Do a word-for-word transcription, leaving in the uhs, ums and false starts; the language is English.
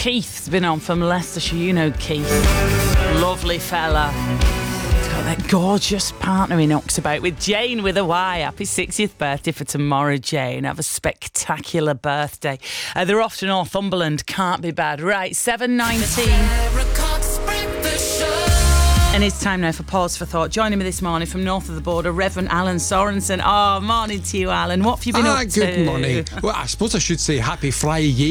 Keith's been on from Leicestershire. You know Keith. Lovely fella. He's got that gorgeous partner he knocks about with. Jane with a Y. Happy sixtieth birthday for tomorrow, Jane. Have a spectacular birthday. Uh, they're off to Northumberland. Can't be bad. Right, seven nineteen. And it's time now for Pause for Thought. Joining me this morning from north of the border, Reverend Alan Sorensen. Oh, morning to you, Alan. What have you been ah, up to? Good morning. Well, I suppose I should say happy Friday.